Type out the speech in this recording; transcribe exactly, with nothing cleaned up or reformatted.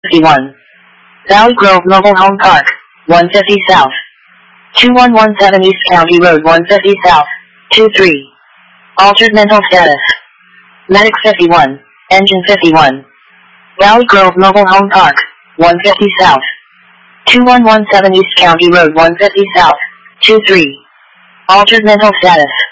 fifty-one. Valley Grove Mobile Home Park, one fifty South. two one one seven East County Road, one fifty South, two three. Altered mental status. Medic fifty-one, Engine fifty-one. Valley Grove Mobile Home Park, one fifty South. two one one seven East County Road, one fifty South, two three. Altered mental status.